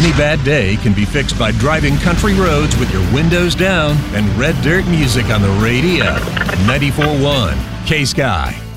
Any bad day can be fixed by driving country roads with your windows down and red dirt music on the radio. 94.1 K-Sky.